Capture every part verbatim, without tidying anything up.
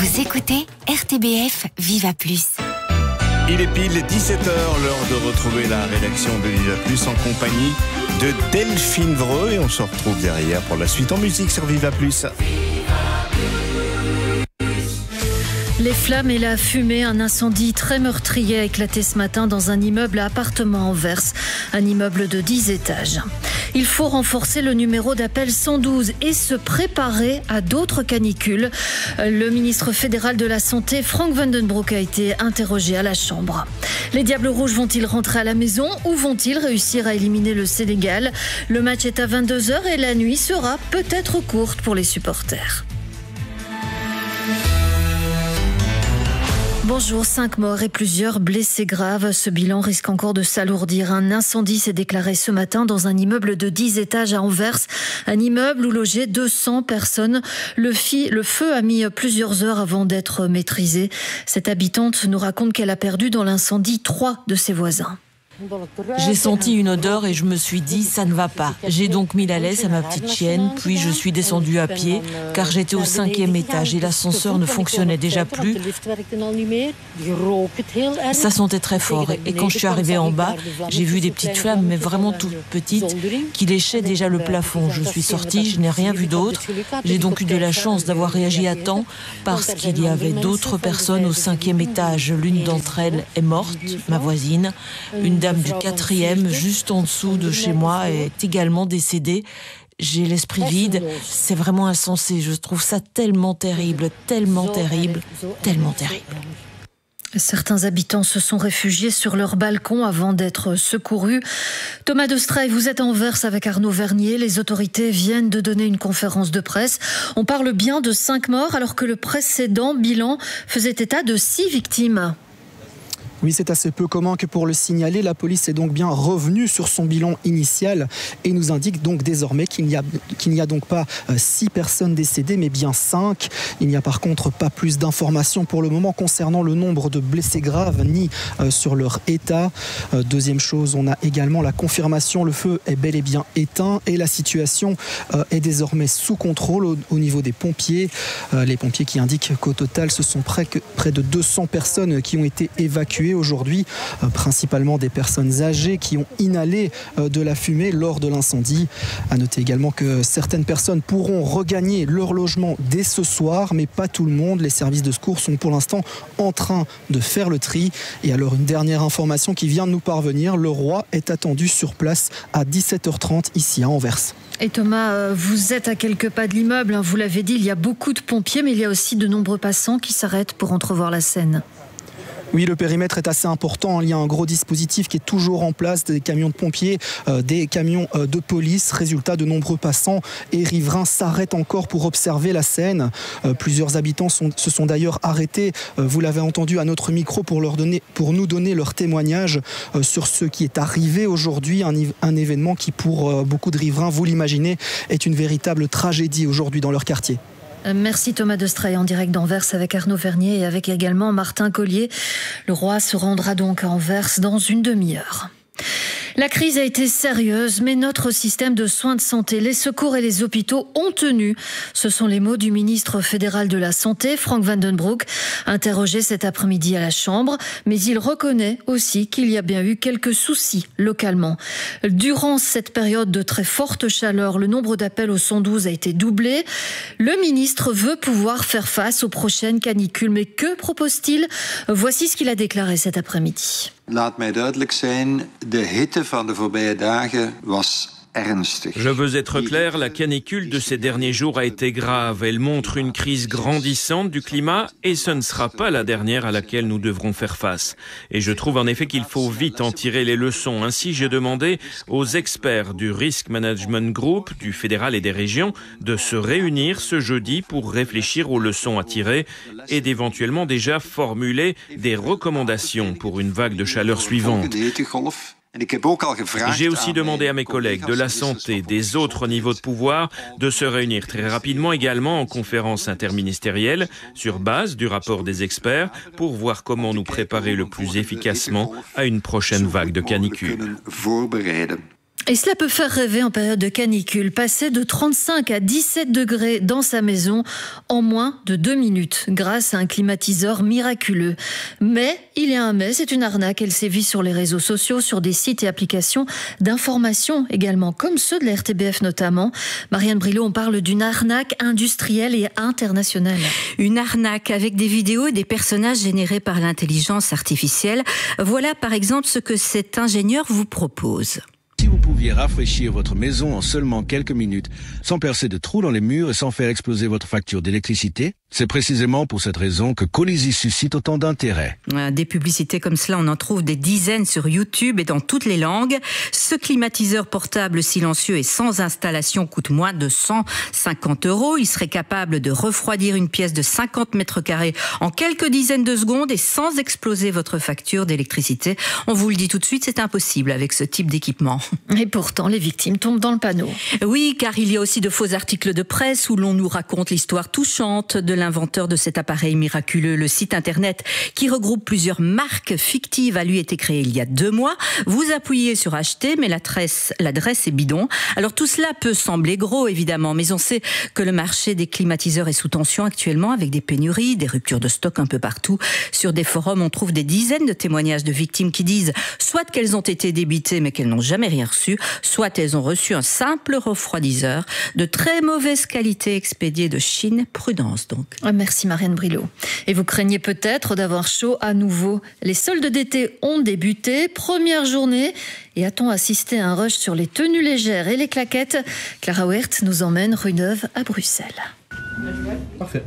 Vous écoutez R T B F Viva Plus. Il est pile dix-sept heures, l'heure de retrouver la rédaction de Viva Plus en compagnie de Delphine Vreux. Et on se retrouve derrière pour la suite en musique sur Viva Plus. Les flammes et la fumée, un incendie très meurtrier a éclaté ce matin dans un immeuble à appartements à Anvers, un immeuble de dix étages. Il faut renforcer le numéro d'appel cent douze et se préparer à d'autres canicules. Le ministre fédéral de la Santé, Frank van den Broek, a été interrogé à la Chambre. Les Diables Rouges vont-ils rentrer à la maison ou vont-ils réussir à éliminer le Sénégal? Le match est à vingt-deux heures et la nuit sera peut-être courte pour les supporters. Bonjour, cinq morts et plusieurs blessés graves. Ce bilan risque encore de s'alourdir. Un incendie s'est déclaré ce matin dans un immeuble de dix étages à Anvers. Un immeuble où logeaient deux cents personnes. Le, fi, le feu a mis plusieurs heures avant d'être maîtrisé. Cette habitante nous raconte qu'elle a perdu dans l'incendie trois de ses voisins. J'ai senti une odeur et je me suis dit, ça ne va pas. J'ai donc mis la laisse à ma petite chienne, puis je suis descendue à pied, car j'étais au cinquième étage et l'ascenseur ne fonctionnait déjà plus. Ça sentait très fort et quand je suis arrivée en bas, j'ai vu des petites flammes, mais vraiment toutes petites, qui léchaient déjà le plafond. Je suis sortie, je n'ai rien vu d'autre. J'ai donc eu de la chance d'avoir réagi à temps, parce qu'il y avait d'autres personnes au cinquième étage. L'une d'entre elles est morte, ma voisine. Une dame du quatrième, juste en dessous de chez moi, est également décédée. J'ai l'esprit vide, c'est vraiment insensé. Je trouve ça tellement terrible, tellement terrible, tellement terrible. Certains habitants se sont réfugiés sur leur balcon avant d'être secourus. Thomas de Straey, vous êtes à Anvers avec Arnaud Vernier. Les autorités viennent de donner une conférence de presse. On parle bien de cinq morts alors que le précédent bilan faisait état de six victimes. Oui, c'est assez peu commun que pour le signaler. La police est donc bien revenue sur son bilan initial et nous indique donc désormais qu'il n'y a, qu'il n'y a donc pas euh, six personnes décédées, mais bien cinq. Il n'y a par contre pas plus d'informations pour le moment concernant le nombre de blessés graves ni euh, sur leur état. Euh, deuxième chose, on a également la confirmation. Le feu est bel et bien éteint et la situation euh, est désormais sous contrôle au, au niveau des pompiers. Euh, les pompiers qui indiquent qu'au total, ce sont près, que, près de deux cents personnes qui ont été évacuées aujourd'hui, euh, principalement des personnes âgées qui ont inhalé euh, de la fumée lors de l'incendie. À noter également que certaines personnes pourront regagner leur logement dès ce soir, mais pas tout le monde. Les services de secours sont pour l'instant en train de faire le tri. Et alors une dernière information qui vient de nous parvenir, le roi est attendu sur place à dix-sept heures trente ici à Anvers. Et Thomas, vous êtes à quelques pas de l'immeuble, hein, vous l'avez dit, il y a beaucoup de pompiers, mais il y a aussi de nombreux passants qui s'arrêtent pour entrevoir la scène. Oui, le périmètre est assez important. Il y a un gros dispositif qui est toujours en place, des camions de pompiers, euh, des camions euh, de police. Résultat, de nombreux passants et riverains s'arrêtent encore pour observer la scène. Euh, plusieurs habitants sont, se sont d'ailleurs arrêtés, euh, vous l'avez entendu à notre micro, pour, leur donner, pour nous donner leur témoignage euh, sur ce qui est arrivé aujourd'hui. Un, un événement qui, pour euh, beaucoup de riverains, vous l'imaginez, est une véritable tragédie aujourd'hui dans leur quartier. Merci Thomas de Straey en direct d'Anvers avec Arnaud Vernier et avec également Martin Collier. Le roi se rendra donc à Anvers dans une demi-heure. La crise a été sérieuse, mais notre système de soins de santé, les secours et les hôpitaux ont tenu. Ce sont les mots du ministre fédéral de la Santé, Frank van den Broek, interrogé cet après-midi à la Chambre. Mais il reconnaît aussi qu'il y a bien eu quelques soucis localement. Durant cette période de très forte chaleur, le nombre d'appels au cent douze a été doublé. Le ministre veut pouvoir faire face aux prochaines canicules. Mais que propose-t-il? Voici ce qu'il a déclaré cet après-midi. Laat mij duidelijk zijn, de hitte van de voorbije dagen was ernstig. Je veux être clair, la canicule de ces derniers jours a été grave. Elle montre une crise grandissante du climat et ce ne sera pas la dernière à laquelle nous devrons faire face. Et je trouve en effet qu'il faut vite en tirer les leçons. Ainsi, j'ai demandé aux experts du Risk Management Group, du fédéral et des régions, de se réunir ce jeudi pour réfléchir aux leçons à tirer et d'éventuellement déjà formuler des recommandations pour une vague de chaleur suivante. J'ai aussi demandé à mes collègues de la santé, des autres niveaux de pouvoir, de se réunir très rapidement également en conférence interministérielle sur base du rapport des experts pour voir comment nous préparer le plus efficacement à une prochaine vague de canicule. Et cela peut faire rêver en période de canicule, passer de trente-cinq à dix-sept degrés dans sa maison en moins de deux minutes, grâce à un climatiseur miraculeux. Mais, il y a un mais, c'est une arnaque, elle sévit sur les réseaux sociaux, sur des sites et applications d'information également, comme ceux de la R T B F notamment. Marianne Brilot, on parle d'une arnaque industrielle et internationale. Une arnaque avec des vidéos et des personnages générés par l'intelligence artificielle. Voilà par exemple ce que cet ingénieur vous propose. Si vous pouviez rafraîchir votre maison en seulement quelques minutes, sans percer de trous dans les murs et sans faire exploser votre facture d'électricité, c'est précisément pour cette raison que Colizy suscite autant d'intérêt. Des publicités comme cela, on en trouve des dizaines sur YouTube et dans toutes les langues. Ce climatiseur portable silencieux et sans installation coûte moins de cent cinquante euros. Il serait capable de refroidir une pièce de cinquante mètres carrés en quelques dizaines de secondes et sans exploser votre facture d'électricité. On vous le dit tout de suite, c'est impossible avec ce type d'équipement. Et pourtant, les victimes tombent dans le panneau. Oui, car il y a aussi de faux articles de presse où l'on nous raconte l'histoire touchante de l'inventeur de cet appareil miraculeux. Le site internet qui regroupe plusieurs marques fictives a lui été créé il y a deux mois. Vous appuyez sur acheter, mais l'adresse, l'adresse est bidon. Alors tout cela peut sembler gros, évidemment, mais on sait que le marché des climatiseurs est sous tension actuellement avec des pénuries, des ruptures de stock un peu partout. Sur des forums, on trouve des dizaines de témoignages de victimes qui disent soit qu'elles ont été débitées mais qu'elles n'ont jamais rien reçu, soit elles ont reçu un simple refroidisseur de très mauvaise qualité expédié de Chine. Prudence donc. Merci Marianne Brilot. Et vous craignez peut-être d'avoir chaud à nouveau. Les soldes d'été ont débuté, première journée, et a-t-on assisté à un rush sur les tenues légères et les claquettes? Clara Wert nous emmène rue Neuve à Bruxelles. Parfait.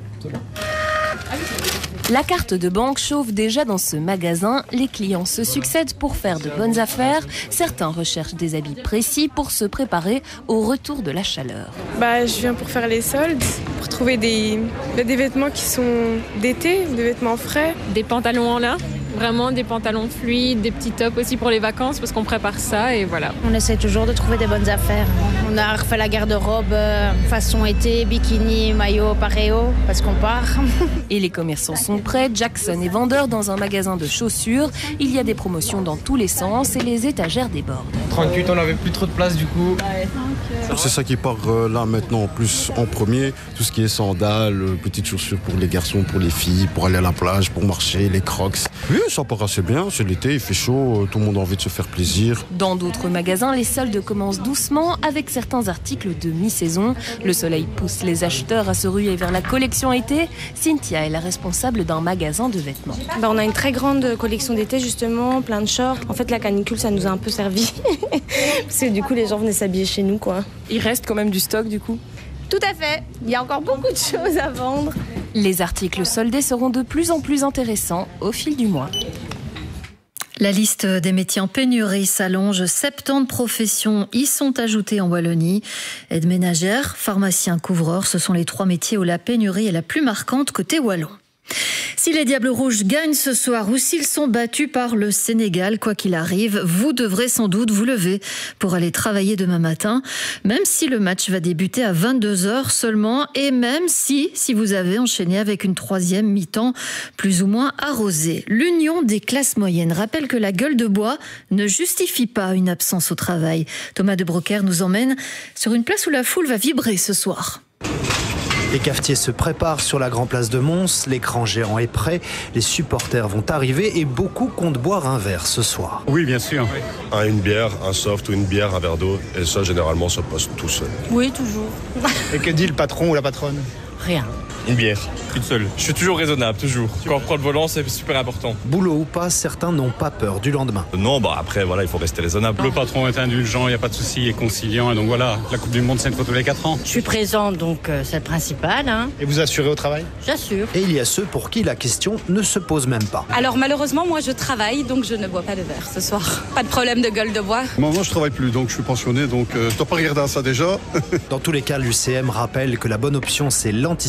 La carte de banque chauffe déjà dans ce magasin. Les clients se succèdent pour faire de bonnes affaires. Certains recherchent des habits précis pour se préparer au retour de la chaleur. Bah, je viens pour faire les soldes, pour trouver des, des vêtements qui sont d'été, des vêtements frais. Des pantalons en lin, vraiment des pantalons fluides, des petits tops aussi pour les vacances parce qu'on prépare ça et voilà. On essaie toujours de trouver des bonnes affaires. On a refait la garde-robe euh, façon été, bikini, maillot, paréo, parce qu'on part. Et les commerçants sont prêts. Jackson est vendeur dans un magasin de chaussures. Il y a des promotions dans tous les sens et les étagères débordent. trente-huit, on n'avait plus trop de place du coup. C'est ça qui part euh, là maintenant en plus en premier. Tout ce qui est sandales, petites chaussures pour les garçons, pour les filles, pour aller à la plage, pour marcher, les crocs. Oui, ça part assez bien. C'est l'été, il fait chaud, tout le monde a envie de se faire plaisir. Dans d'autres magasins, les soldes commencent doucement avec certains articles de mi-saison. Le soleil pousse les acheteurs à se ruer vers la collection été. Cynthia est la responsable d'un magasin de vêtements. Bah, on a une très grande collection d'été justement, plein de shorts. En fait, la canicule, ça nous a un peu servi. Parce que du coup, les gens venaient s'habiller chez nous, quoi. Il reste quand même du stock du coup? Tout à fait. Il y a encore beaucoup de choses à vendre. Les articles soldés seront de plus en plus intéressants au fil du mois. La liste des métiers en pénurie s'allonge. soixante-dix professions y sont ajoutées en Wallonie. Aide ménagère, pharmacien, couvreur, ce sont les trois métiers où la pénurie est la plus marquante côté wallon. Si les Diables Rouges gagnent ce soir ou s'ils sont battus par le Sénégal, quoi qu'il arrive, vous devrez sans doute vous lever pour aller travailler demain matin, même si le match va débuter à vingt-deux heures seulement et même si, si vous avez enchaîné avec une troisième mi-temps plus ou moins arrosée. L'Union des classes moyennes rappelle que la gueule de bois ne justifie pas une absence au travail. Thomas de Brocaire nous emmène sur une place où la foule va vibrer ce soir. Les cafetiers se préparent sur la grande place de Mons, l'écran géant est prêt, les supporters vont arriver et beaucoup comptent boire un verre ce soir. Oui, bien sûr. Un, une bière, un soft ou une bière, un verre d'eau, et ça, généralement, ça passe tout seul. Oui, toujours. Et que dit le patron ou la patronne? Rien. Une bière. Une seule. Je suis toujours raisonnable, toujours. Quand on prend le volant, c'est super important. Boulot ou pas, certains n'ont pas peur du lendemain. Non, bah après, voilà, il faut rester raisonnable. Le patron est indulgent, il n'y a pas de souci, il est conciliant, et donc voilà, la Coupe du Monde, c'est une fois tous les quatre ans. Je suis présente, donc euh, c'est le principal. Hein. Et vous assurez au travail? J'assure. Et il y a ceux pour qui la question ne se pose même pas. Alors malheureusement, moi je travaille, donc je ne bois pas de verre ce soir. Pas de problème de gueule de bois. Moi, moi je travaille plus, donc je suis pensionné, donc euh, je dois pas regarder à ça déjà. Dans tous les cas, l'U C M rappelle que la bonne option, c'est l'anticipation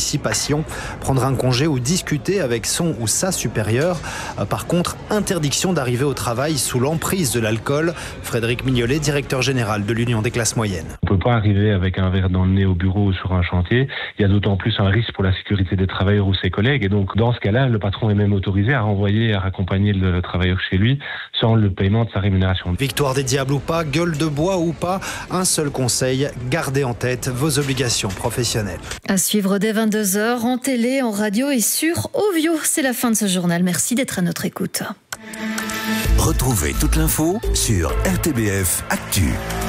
pression, prendre un congé ou discuter avec son ou sa supérieure. Par contre, interdiction d'arriver au travail sous l'emprise de l'alcool. Frédéric Mignolet, directeur général de l'Union des classes moyennes. On ne peut pas arriver avec un verre dans le nez au bureau ou sur un chantier. Il y a d'autant plus un risque pour la sécurité des travailleurs ou ses collègues. Et donc, dans ce cas-là, le patron est même autorisé à renvoyer, à raccompagner le travailleur chez lui sans le paiement de sa rémunération. Victoire des diables ou pas, gueule de bois ou pas, un seul conseil, gardez en tête vos obligations professionnelles. À suivre dès vingt-deux heures en télé, en radio et sur Ovio. C'est la fin de ce journal. Merci d'être à notre écoute. Retrouvez toute l'info sur R T B F Actu.